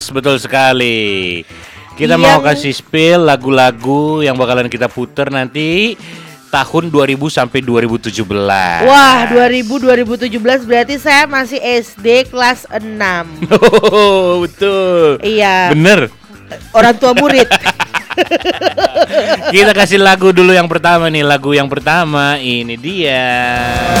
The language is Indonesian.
Betul sekali. Kita mau kasih spill lagu-lagu yang bakalan kita puter nanti tahun 2000 sampai 2017. Wah, 2017 berarti saya masih SD kelas 6. Oh, betul. Iya. Bener. Orang tua murid. Kita kasih lagu dulu yang pertama nih. Lagu yang pertama ini dia.